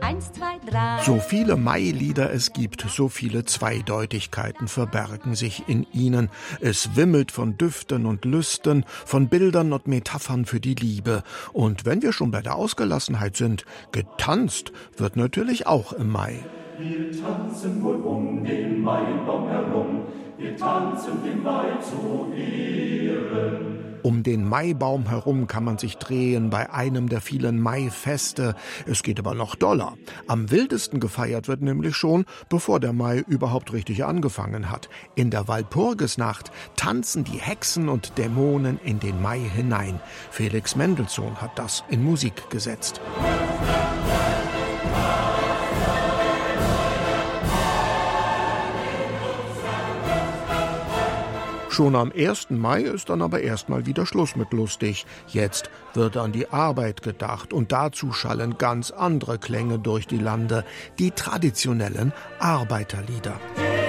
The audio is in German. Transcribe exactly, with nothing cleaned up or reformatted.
eins, zwei, drei. So viele Mailieder es gibt, so viele Zweideutigkeiten verbergen sich in ihnen. Es wimmelt von Düften und Lüsten, von Bildern und Metaphern für die Liebe. Und wenn wir schon bei der Ausgelassenheit sind, getanzt wird natürlich auch im Mai. Wir tanzen wohl um den Maibaum herum, wir tanzen dem Mai zu Ehren. Um den Maibaum herum kann man sich drehen bei einem der vielen Maifeste. Es geht aber noch doller. Am wildesten gefeiert wird nämlich schon, bevor der Mai überhaupt richtig angefangen hat. In der Walpurgisnacht tanzen die Hexen und Dämonen in den Mai hinein. Felix Mendelssohn hat das in Musik gesetzt. Schon am ersten Mai ist dann aber erstmal wieder Schluss mit lustig. Jetzt wird an die Arbeit gedacht und dazu schallen ganz andere Klänge durch die Lande, die traditionellen Arbeiterlieder.